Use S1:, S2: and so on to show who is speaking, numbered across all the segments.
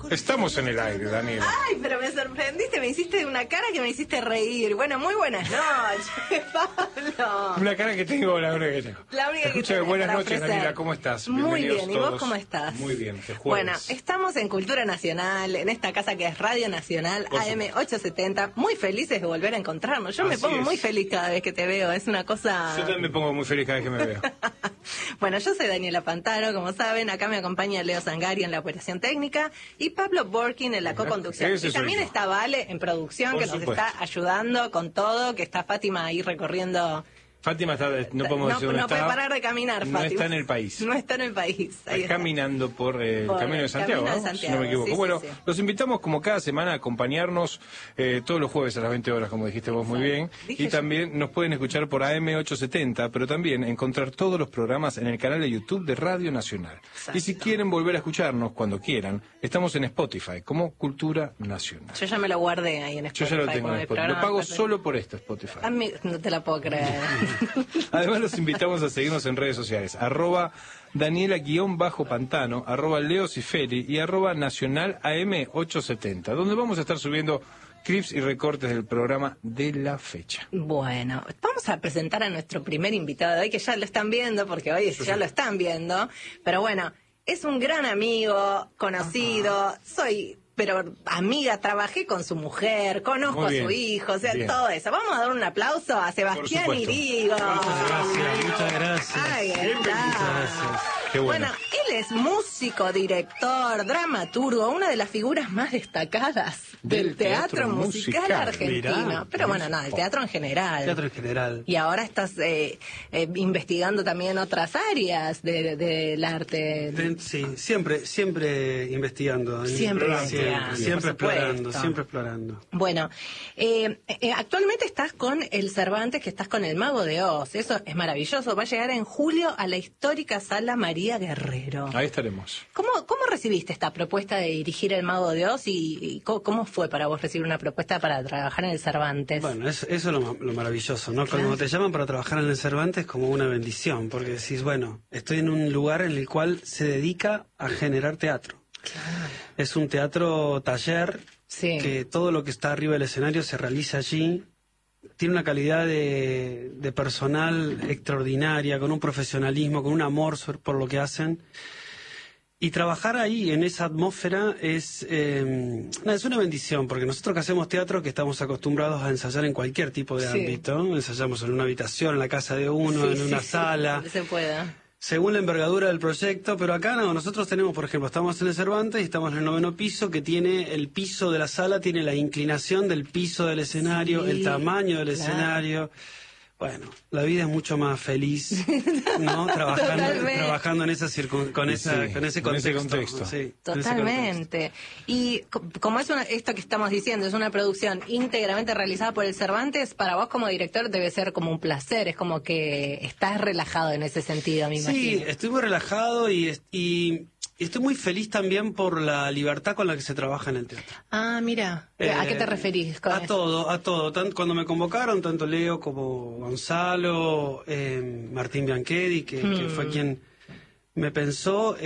S1: Estamos en el aire, Daniela.
S2: Ay, pero me sorprendiste, me hiciste una cara que me hiciste reír. Bueno, muy buenas noches, Pablo.
S1: Una cara que tengo, la única que tengo.
S2: La única que
S1: Escucha,
S2: tengo
S1: buenas
S2: para
S1: noches,
S2: ofrecer.
S1: Daniela, ¿cómo estás?
S2: Muy
S1: Bienvenidos
S2: bien, ¿y vos
S1: todos.
S2: cómo estás?
S1: Muy bien, de jueves.
S2: Bueno, estamos en Cultura Nacional, en esta casa que es Radio Nacional, AM 870. Muy felices de volver a encontrarnos. Yo me
S1: Así
S2: pongo
S1: es.
S2: muy feliz cada vez que te veo, es una cosa...
S1: Yo también me pongo muy feliz cada vez que me veo.
S2: Bueno, yo soy Daniela Pantaro, como saben, acá me acompaña Leo Zangari en la operación técnica y Pablo Borkin en la co-conducción.
S1: Ese
S2: Y
S1: soy
S2: también
S1: yo.
S2: está Vale en producción,
S1: Por
S2: que nos
S1: supuesto.
S2: está ayudando con todo, que está Fátima ahí recorriendo...
S1: Fátima está, no podemos decir dónde
S2: no puede
S1: está.
S2: parar de caminar,
S1: No
S2: Fátima.
S1: está en el país.
S2: No está en el país. Ahí
S1: Está
S2: está.
S1: caminando por el
S2: Por
S1: Camino de
S2: el
S1: Santiago,
S2: Camino de
S1: ¿no?
S2: Santiago,
S1: Si no me equivoco.
S2: sí,
S1: Bueno,
S2: sí.
S1: los invitamos como cada semana a acompañarnos todos los jueves a las 20 horas, como dijiste vos muy bien.
S2: Dije
S1: Y
S2: yo.
S1: también nos pueden escuchar por AM 870, pero también encontrar todos los programas en el canal de YouTube de Radio Nacional.
S2: Exacto.
S1: Y si quieren volver a escucharnos cuando quieran, estamos en Spotify como Cultura Nacional.
S2: Yo ya me lo guardé ahí en
S1: Yo
S2: Spotify.
S1: ya lo tengo
S2: como
S1: en
S2: el
S1: Spotify. Lo
S2: programa
S1: pago
S2: perfecto.
S1: solo por esto, Spotify.
S2: A mí no te la puedo creer.
S1: Además los invitamos a seguirnos en redes sociales, @Daniela_Pantano, @Leo Ciferi y @Nacional AM 870, donde vamos a estar subiendo clips y recortes del programa de la fecha.
S2: Bueno, vamos a presentar a nuestro primer invitado de hoy, que ya lo están viendo, porque hoy ya lo están viendo. Pero bueno, es un gran amigo, conocido, pero amiga, trabajé con su mujer, conozco
S1: Muy
S2: a su
S1: bien.
S2: hijo, o sea,
S1: Bien.
S2: todo eso. Vamos a dar un aplauso a Sebastián
S1: supuesto.
S2: Irigo.
S3: Muchas gracias.
S2: Ay, está.
S1: Qué bueno.
S2: Bueno, él es músico, director, dramaturgo, una de las figuras más destacadas del teatro musical argentino.
S3: Mirá.
S2: Pero bueno, no, el teatro en general.
S3: Teatro en general.
S2: Y ahora estás investigando también otras áreas del arte.
S3: Sí, siempre investigando.
S2: Siempre investigando,
S3: Siempre
S2: por supuesto.
S3: explorando, siempre explorando.
S2: Bueno, actualmente estás con el Cervantes, que estás con el Mago de Oz. Eso es maravilloso. Va a llegar en julio a la histórica Sala María Guerrero.
S1: Ahí estaremos.
S2: ¿Cómo recibiste esta propuesta de dirigir el Mago de Oz y cómo fue para vos recibir una propuesta para trabajar en el Cervantes?
S3: Bueno, eso es lo maravilloso, ¿no?
S2: Claro.
S3: Cuando te llaman para trabajar en el Cervantes es como una bendición, porque decís, bueno, estoy en un lugar en el cual se dedica a generar teatro.
S2: Claro.
S3: Es un teatro taller,
S2: Sí.
S3: que todo lo que está arriba del escenario se realiza allí. Tiene una calidad de personal extraordinaria, con un profesionalismo, con un amor por lo que hacen. Y trabajar ahí, en esa atmósfera, es una bendición, porque nosotros que hacemos teatro, que estamos acostumbrados a ensayar en cualquier tipo de
S2: Sí.
S3: ámbito, ensayamos en una habitación, en la casa de uno,
S2: Sí,
S3: en una
S2: sí,
S3: sala,
S2: donde se pueda.
S3: según la envergadura del proyecto, pero acá no, nosotros tenemos, por ejemplo, estamos en el Cervantes y estamos en el 9º piso, que tiene el piso de la sala, tiene la inclinación del piso del escenario,
S2: Sí,
S3: el tamaño del
S2: claro.
S3: escenario. Bueno, la vida es mucho más feliz, ¿no?
S2: Totalmente.
S3: Trabajando en esa con ese
S1: con ese
S3: contexto.
S1: contexto.
S3: Sí, con ese contexto.
S2: Totalmente. Y como es esto que estamos diciendo, es una producción íntegramente realizada por el Cervantes, para vos como director debe ser como un placer, es como que estás relajado en ese sentido, me
S3: Sí,
S2: imagino.
S3: estoy muy relajado y estoy muy feliz también por la libertad con la que se trabaja en el teatro.
S2: Ah, mira, ¿a qué te referís con
S3: A
S2: eso?
S3: todo. Cuando me convocaron, tanto Leo como Gonzalo, Martín Bianchedi, que fue quien me pensó,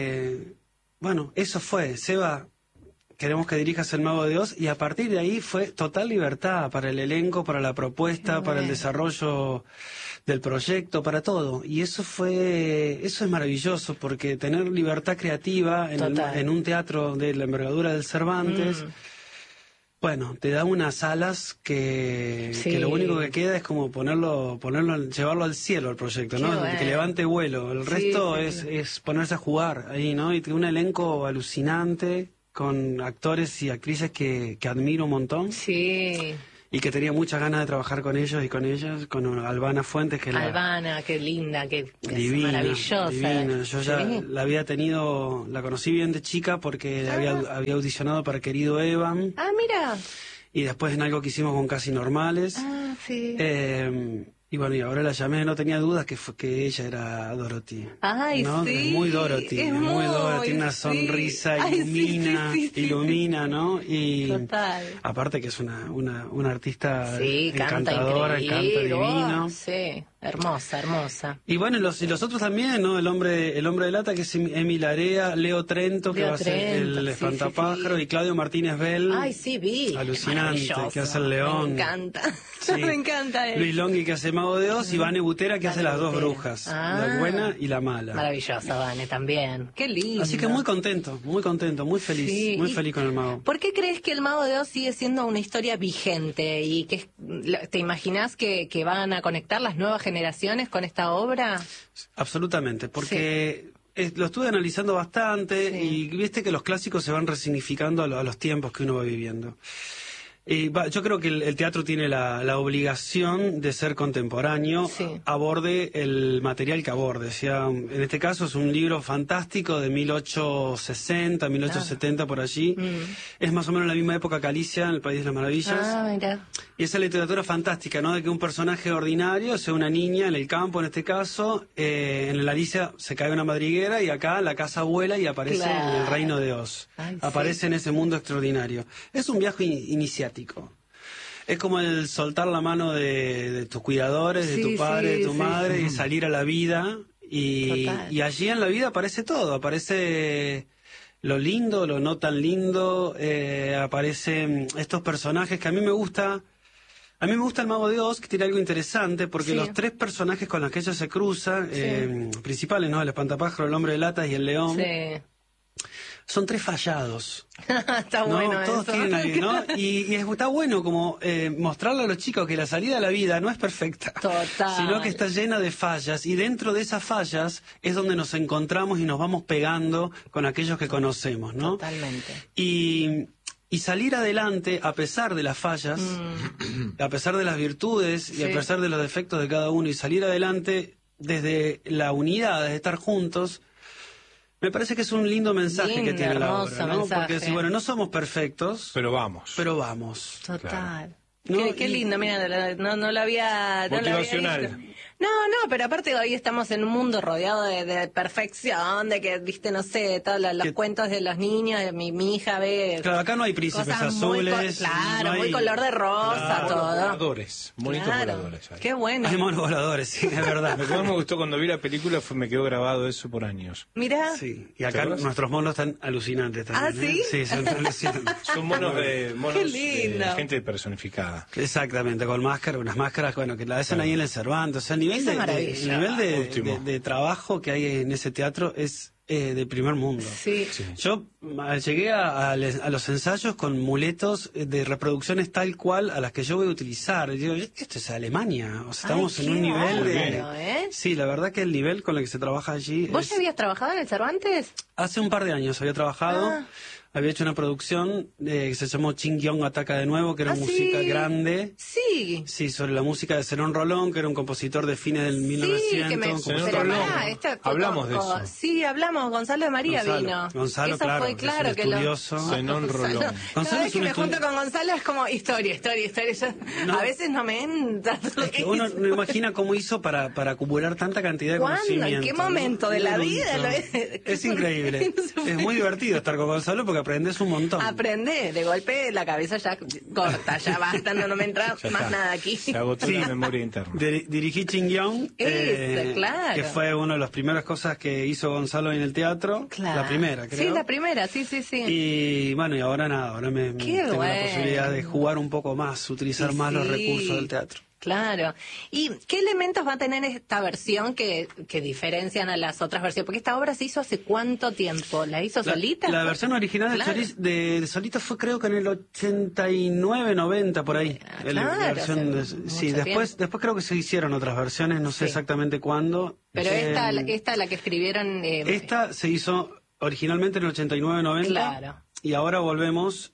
S3: bueno, eso fue, Seba, queremos que dirijas El Mago de Oz, y a partir de ahí fue total libertad para el elenco, para la propuesta,
S2: Qué
S3: para el
S2: bueno.
S3: desarrollo del proyecto, para todo. Y eso es maravilloso, porque tener libertad creativa
S2: Total.
S3: en un teatro de la envergadura del Cervantes, bueno, te da unas alas que lo único que queda es como llevarlo al cielo al proyecto,
S2: Qué
S3: ¿no?
S2: bueno.
S3: Que levante vuelo. El
S2: Sí,
S3: resto
S2: sí.
S3: es ponerse a jugar ahí, ¿no? Y tiene un elenco alucinante con actores y actrices que admiro un montón
S2: Sí,
S3: y que tenía muchas ganas de trabajar con ellos y con ellas, con Albana Fuentes, que
S2: Albana, qué linda, qué es
S3: divina,
S2: maravillosa.
S3: divina. Yo ya
S2: Sí.
S3: la conocí bien de chica porque había audicionado para Querido Evan.
S2: Ah, mira.
S3: Y después en algo que hicimos con Casi Normales.
S2: Ah, sí.
S3: Y bueno, y ahora la llamé, no tenía dudas que ella era Dorothy.
S2: Ay,
S3: ¿no?
S2: sí.
S3: Es muy Dorothy,
S2: Es
S3: es muy Dorothy,
S2: muy,
S3: tiene una
S2: sí.
S3: sonrisa,
S2: Ay, sí,
S3: ilumina,
S2: sí, sí,
S3: ilumina, ¿no? Y
S2: Total.
S3: aparte que es una artista
S2: Sí, canta
S3: encantadora,
S2: increíble.
S3: canta divino.
S2: Sí. Hermosa, hermosa.
S3: Y bueno, y los otros también, ¿no? El hombre de lata, que es Emi Larea, Leo Trento, que
S2: Leo
S3: va a ser
S2: Trento,
S3: el
S2: sí,
S3: espantapájaro,
S2: sí.
S3: y Claudio Martínez Bell.
S2: Ay, sí, vi.
S3: Alucinante,
S2: Maravilloso.
S3: que hace el león.
S2: Me encanta.
S3: Sí.
S2: Me encanta él.
S3: Luis Longhi, que hace Mago de Oz, y Vane Butera, que hace las dos
S2: Butera.
S3: brujas, la buena y la mala.
S2: Maravillosa, Vane, también. Qué lindo.
S3: Así que muy contento, muy feliz,
S2: Sí.
S3: muy
S2: Y-
S3: feliz con el Mago.
S2: ¿Por qué crees que el Mago de Oz sigue siendo una historia vigente y que te imaginas que van a conectar las nuevas generaciones con esta obra?
S3: Absolutamente, porque lo estuve analizando bastante
S2: Sí.
S3: y viste que los clásicos se van resignificando a los tiempos que uno va viviendo. Yo creo que el teatro tiene la obligación de ser contemporáneo,
S2: Sí.
S3: aborde el material que aborde. O sea, en este caso es un libro fantástico de 1860, 1870 por allí. Es más o menos la misma época que Alicia en el País de las Maravillas.
S2: Ah, mira.
S3: Y esa literatura fantástica, ¿no? De que un personaje ordinario, sea una niña en el campo en este caso, en el Alicia se cae una madriguera y acá la casa vuela y aparece
S2: Claro.
S3: en el reino de Oz.
S2: Ay,
S3: Aparece
S2: sí.
S3: en ese mundo extraordinario. Es un viaje iniciático. Es como el soltar la mano de tus cuidadores, de
S2: Sí,
S3: tu padre,
S2: sí,
S3: de tu
S2: sí.
S3: madre, y salir a la vida.
S2: Total.
S3: Y allí en la vida aparece todo. Aparece lo lindo, lo no tan lindo. Aparecen estos personajes que a mí me gusta. A mí me gusta el Mago de Oz, que tiene algo interesante, porque
S2: Sí.
S3: los tres personajes con los que ella se cruza, principales, ¿no? El espantapájaro, el hombre de latas y el león,
S2: Sí.
S3: son tres fallados.
S2: Está
S3: ¿no?
S2: bueno
S3: Todos
S2: eso.
S3: tienen ahí, ¿no? Y está bueno como mostrarle a los chicos que la salida a la vida no es perfecta.
S2: Total.
S3: Sino que está llena de fallas. Y dentro de esas fallas es donde nos encontramos y nos vamos pegando con aquellos que conocemos, ¿no?
S2: Totalmente.
S3: Y salir adelante a pesar de las fallas, a pesar de las virtudes y
S2: Sí.
S3: a pesar de los defectos de cada uno, y salir adelante desde la unidad, desde estar juntos, me parece que es un lindo mensaje
S2: Lindo,
S3: que tiene la
S2: hermoso
S3: obra, ¿no?
S2: mensaje.
S3: Porque si, bueno, no somos perfectos,
S1: Pero vamos.
S3: pero vamos.
S2: Total.
S3: ¿No?
S2: Qué
S3: Y-
S2: lindo, mira, no lo había... no lo había
S1: Motivacional.
S2: visto. No, pero aparte hoy estamos en un mundo rodeado de perfección, de que, viste, no sé, todos los
S3: Que-
S2: cuentos de los niños, mi hija ve...
S3: Claro, acá no hay príncipes
S2: cosas muy
S3: azules.
S2: claro,
S3: no hay-
S2: muy color de rosa,
S3: Claro.
S2: todo.
S1: Voladores, bonitos
S2: Claro.
S1: voladores. Hay.
S2: Qué bueno.
S3: Hay monos voladores, sí, es verdad.
S1: Lo que más me gustó cuando vi la película me quedó grabado eso por años.
S2: Mira,
S3: Sí, y
S1: ¿Te
S3: acá
S1: acuerdas?
S3: nuestros monos están alucinantes también.
S2: ¿Ah, sí?
S3: Sí, son alucinantes.
S1: Son monos de
S2: Qué lindo.
S1: gente personificada.
S3: Exactamente, con máscaras, unas máscaras, bueno, que la hacen ahí en el Cervantes. O sea, el nivel,
S2: Eso es maravilloso.
S3: el nivel
S1: Último.
S3: de trabajo que hay en ese teatro es de primer mundo.
S2: sí.
S3: Yo llegué a los ensayos con muletos de reproducciones tal cual a las que yo voy a utilizar. Y digo, esto es Alemania. O sea, estamos
S2: Ay,
S3: en un
S2: qué
S3: nivel de...
S2: bárbaro, ¿eh?
S3: Sí, la verdad que el nivel con el que se trabaja allí...
S2: ¿Vos
S3: es-
S2: ya habías trabajado en el Cervantes?
S3: Hace un par de años había trabajado,
S2: Ah.
S3: había hecho una producción que se llamó Ching-Yong Ataca de Nuevo, que era
S2: ¿Ah,
S3: música
S2: sí?
S3: grande.
S2: Sí.
S3: Sí, sobre la música de Zenón Rolón, que era un compositor de fines del 1900.
S2: Sí, que me...
S3: un
S1: Zenón
S3: compositor-
S2: Pero
S1: Rolón.
S2: pará,
S1: Hablamos de eso.
S2: Sí, hablamos. Gonzalo de María
S3: Gonzalo.
S2: vino.
S3: Gonzalo,
S2: Eso
S3: claro,
S2: fue
S3: que es
S2: claro
S3: un
S2: que lo...
S3: estudioso.
S1: Zenón Rolón.
S2: Cada
S3: Gonzalo
S2: vez
S3: es
S2: que
S3: un
S2: me junto
S3: estudio-
S2: con Gonzalo es como historia. Yo,
S3: No.
S2: a veces no me entra todo
S3: Es que
S2: lo
S3: uno
S2: hizo.
S3: no imagina cómo hizo para acumular tanta cantidad de
S2: ¿Cuándo?
S3: conocimiento.
S2: ¿En qué
S3: ¿no?
S2: momento de la
S3: Muy
S2: vida lo
S3: bruto.
S2: es?
S3: Es increíble.
S2: No se puede.
S3: Es muy divertido estar con Gonzalo porque aprendes un montón.
S2: Aprende, de golpe la cabeza ya corta, ya basta, no me entra
S1: Ya
S2: más
S1: está.
S2: nada aquí.
S1: Se agotó
S3: Sí.
S1: la memoria interna.
S3: Dirigí Ching-Yong,
S2: Claro.
S3: que fue una de las primeras cosas que hizo Gonzalo en el teatro.
S2: Claro.
S3: La primera, creo.
S2: Sí, la primera, sí.
S3: Y bueno, y ahora nada, ahora
S2: Qué
S3: tengo
S2: bueno.
S3: la posibilidad de jugar un poco más, utilizar
S2: Y
S3: más los
S2: sí.
S3: recursos del teatro.
S2: Claro. ¿Y qué elementos va a tener esta versión que diferencian a las otras versiones? Porque esta obra se hizo hace cuánto tiempo. ¿La hizo solita?
S3: La versión original
S2: Claro.
S3: de Solita fue creo que en el 89, 90, por ahí.
S2: Claro,
S3: La versión
S2: hace
S3: sí,
S2: mucho
S3: después creo que se hicieron otras versiones, no sé
S2: Sí.
S3: exactamente cuándo.
S2: Pero
S3: Eh,
S2: esta la que escribieron...
S3: Esta se hizo originalmente en el 89, 90.
S2: Claro.
S3: Y ahora volvemos.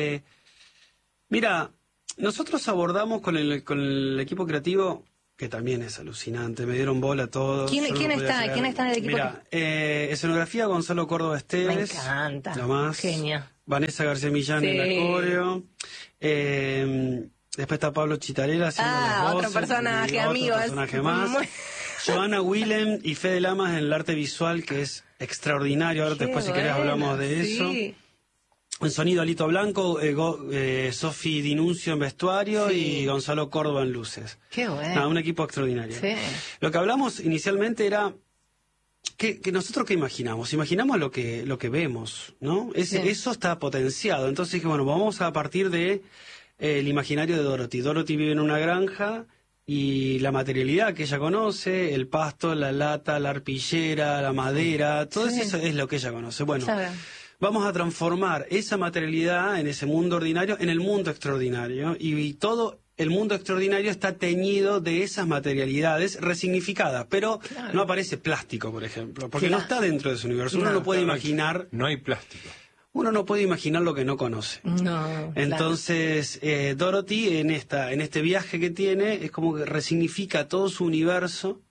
S3: Mira, nosotros abordamos con el equipo creativo, que también es alucinante, me dieron bola a todos.
S2: ¿Quién
S3: yo no podía
S2: está?
S3: creer.
S2: ¿Quién está en el equipo?
S3: Mira, escenografía Gonzalo Córdoba Esteves.
S2: Me encanta.
S3: Lo más.
S2: Genio.
S3: Vanessa García Millán en
S2: Sí.
S3: la coreo. Después está Pablo Chitarela haciendo las
S2: otro
S3: voces,
S2: personaje,
S3: y otro
S2: amigo, es
S3: personaje más.
S2: muy-
S3: Joana Willem y Fede Lamas en el arte visual, que es extraordinario. Ahora
S2: Qué
S3: después, si querés,
S2: bueno,
S3: hablamos de eso.
S2: sí.
S3: En sonido, Alito Blanco, Sofi Dinuncio en vestuario y Gonzalo Córdoba en luces.
S2: Qué bueno.
S3: Un equipo extraordinario.
S2: Sí.
S3: Lo que hablamos inicialmente era que nosotros qué imaginamos. Imaginamos lo que vemos, ¿no? Eso está potenciado. Entonces dije, bueno, vamos a partir de el imaginario de Dorothy. Dorothy vive en una granja y la materialidad que ella conoce, el pasto, la lata, la arpillera, la madera, todo eso es lo que ella conoce. Bueno, vamos a transformar esa materialidad en ese mundo ordinario en el mundo extraordinario, y todo el mundo extraordinario está teñido de esas materialidades resignificadas, pero no aparece plástico, por ejemplo, porque no está dentro de su universo. Uno no puede imaginar...
S1: No hay plástico.
S3: Uno no puede imaginar lo que no conoce.
S2: No.
S3: Entonces, Dorothy, en este viaje que tiene, es como que resignifica todo su universo.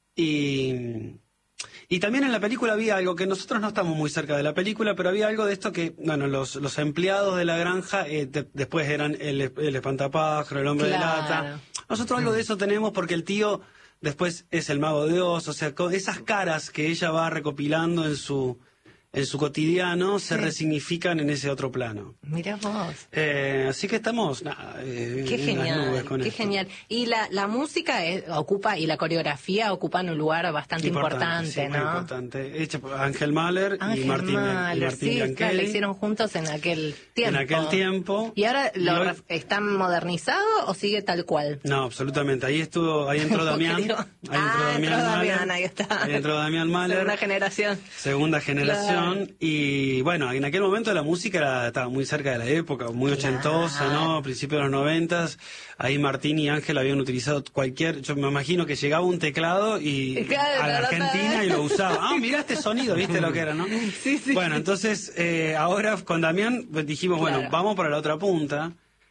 S3: Y también en la película había algo que nosotros no estamos muy cerca de la película, pero había algo de esto que, bueno, los empleados de la granja después eran el espantapájaro, el hombre de lata. Nosotros algo de eso tenemos porque el tío después es el mago de Oz, o sea, con esas caras que ella va recopilando en su cotidiano se resignifican en ese otro plano.
S2: Mirá vos.
S3: Así que estamos
S2: qué
S3: en las nubes
S2: genial,
S3: con
S2: qué
S3: esto.
S2: genial. Y la música ocupa, y la coreografía ocupan un lugar bastante importante,
S3: sí,
S2: ¿no?
S3: muy importante. Hecha por Ángel Mahler y Martín
S2: sí,
S3: Bianchelli.
S2: claro, lo hicieron juntos en aquel tiempo.
S3: En aquel tiempo.
S2: ¿Y ahora están modernizado o sigue tal cual?
S3: No, absolutamente. Ahí entró Damián.
S2: Entró Damián, ahí está.
S3: Ahí entró Damián Mahler.
S2: Segunda generación. Claro.
S3: Y bueno, en aquel momento la música estaba muy cerca de la época, muy ochentosa, ¿no? A principios de los 90. Ahí Martín y Ángel habían utilizado yo me imagino que llegaba un teclado y a la Argentina y lo usaba. Mirá este sonido, ¿viste lo que era, no?
S2: Sí.
S3: Bueno, entonces ahora con Damián dijimos, bueno, vamos para la otra punta.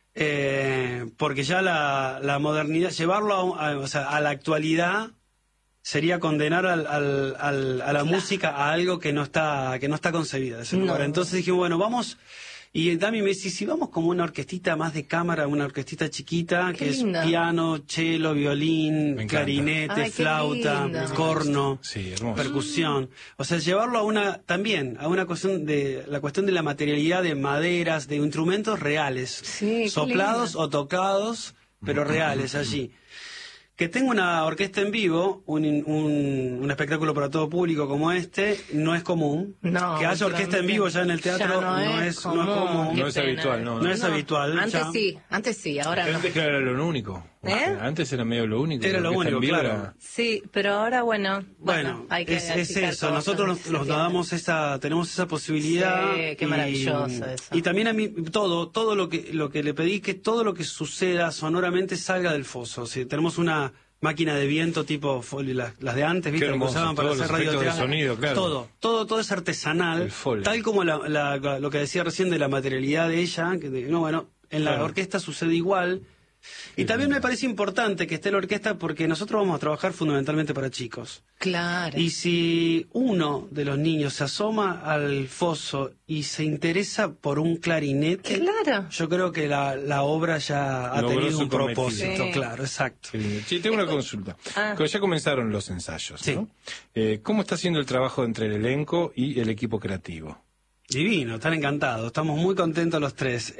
S3: Porque ya la modernidad, llevarlo a la actualidad sería condenar a la música a algo que no está concebida de ese lugar. Entonces dijimos, bueno, vamos. Y Dami me dice, si vamos como una orquestita más de cámara, una orquestita chiquita, que es piano, cello, violín, clarinete, flauta, corno, percusión. O sea, llevarlo a una cuestión de la materialidad de maderas, de instrumentos reales, soplados o tocados, pero reales allí. Que tenga una orquesta en vivo, un espectáculo para todo público como este, no es común. Que haya orquesta en vivo ya en el teatro no es común.
S1: No es habitual,
S3: no es habitual.
S2: Antes sí, ahora no.
S1: Antes era lo único. Antes era medio lo único.
S3: Era lo único, claro.
S2: Sí, pero ahora bueno,
S3: hay que es eso. Nosotros tenemos esa posibilidad.
S2: Sí, qué maravilloso eso.
S3: Y también a mí todo lo que le pedí, que todo lo que suceda sonoramente salga del foso. O sea, tenemos una máquina de viento tipo las de antes, ¿viste?
S1: Hermoso,
S3: que usaban para hacer radioteatro.
S1: Sonido, claro.
S3: Todo es artesanal, tal como lo que decía recién de la materialidad de ella, en la orquesta sucede igual. Y también me parece importante que esté la orquesta porque nosotros vamos a trabajar fundamentalmente para chicos.
S2: Claro.
S3: Y si uno de los niños se asoma al foso y se interesa por un clarinete, yo creo que la obra ya ha tenido un propósito. Claro, exacto.
S1: Sí, tengo una consulta. Ya comenzaron los ensayos, ¿no? ¿Cómo está siendo el trabajo entre el elenco y el equipo creativo?
S3: Divino, están encantados. Estamos muy contentos los tres.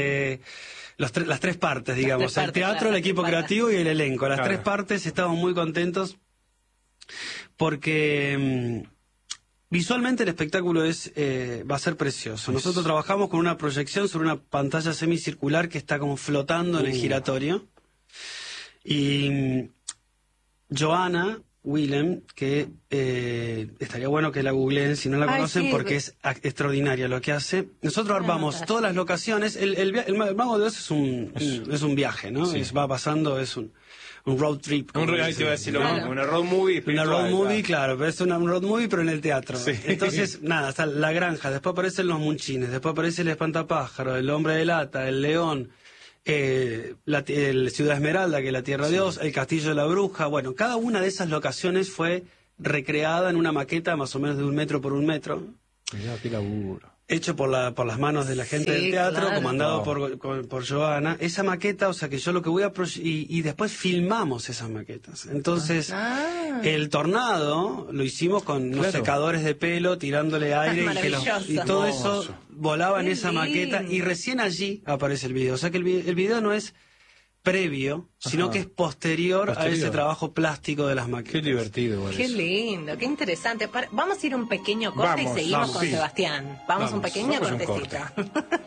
S3: Las tres partes, digamos, el teatro, el equipo creativo y el elenco. Las tres partes estamos muy contentos porque visualmente el espectáculo va a ser precioso. Nosotros trabajamos con una proyección sobre una pantalla semicircular que está como flotando en el giratorio. Y Johanna Willem, que estaría bueno que la googleen si no la conocen, porque es extraordinaria lo que hace. Nosotros armamos todas las locaciones. El Mago de Oz es un viaje, ¿no? Va pasando, es un road trip.
S1: Ahí te iba a decir una road movie espiritual.
S3: Una road movie, claro, pero es una road movie pero en el teatro. Entonces, está la granja, después aparecen los munchines, después aparece el espantapájaro, el hombre de lata, el león, el Ciudad Esmeralda, que es la Tierra de Oz, el Castillo de la Bruja. Bueno, cada una de esas locaciones fue recreada en una maqueta más o menos de 1 metro por 1 metro.
S1: Mirá, qué laburo.
S3: Hecho por las manos de la gente
S2: Sí,
S3: del teatro,
S2: claro.
S3: comandado por Joana. Esa maqueta, o sea que yo lo que voy a... Y después filmamos esas maquetas. Entonces, el tornado lo hicimos con unos
S1: Claro.
S3: secadores de pelo, tirándole aire, y todo eso
S1: Hermoso.
S3: volaba en
S2: Qué
S3: esa maqueta, y
S2: lindo.
S3: recién allí aparece el video. O sea que el video no es previo, sino
S1: Ajá.
S3: que es posterior a
S1: Posterior.
S3: ese trabajo plástico de las maquetas.
S1: Qué divertido, igual
S2: Qué
S1: eso.
S2: lindo, qué interesante. Vamos a ir un pequeño corte
S1: Vamos,
S2: y seguimos
S1: vamos,
S2: con
S1: sí.
S2: Sebastián. Vamos un
S1: Vamos,
S2: pequeño
S1: vamos a un
S2: cortecito.